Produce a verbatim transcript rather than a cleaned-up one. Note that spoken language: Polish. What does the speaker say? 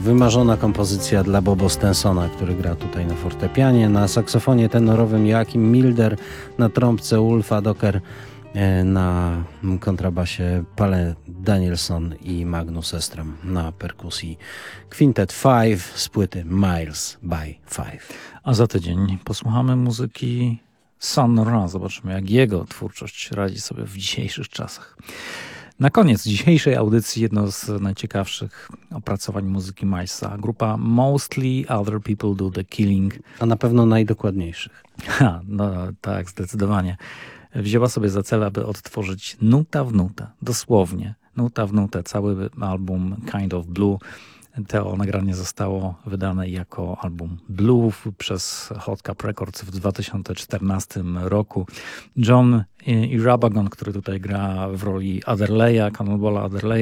wymarzona kompozycja dla Bobo Stensona, który gra tutaj na fortepianie, na saksofonie tenorowym Joachim Milder, na trąbce Ulfa Docker, na kontrabasie Palle Danielson i Magnus Estram, na perkusji Quintet Five z płyty Miles by Five. A za tydzień posłuchamy muzyki Sun Ra. Zobaczymy, jak jego twórczość radzi sobie w dzisiejszych czasach. Na koniec dzisiejszej audycji jedno z najciekawszych opracowań muzyki Milesa. Grupa Mostly Other People Do The Killing. A na pewno najdokładniejszych. Ha, no tak, zdecydowanie. Wzięła sobie za cel, aby odtworzyć nuta w nutę, dosłownie, nuta w nutę, cały album Kind of Blue. To nagranie zostało wydane jako album Blue przez Hot Cup Records w dwa tysiące czternastym roku. John Irabagon, który tutaj gra w roli Adderleya, Cannonballa Adderleya,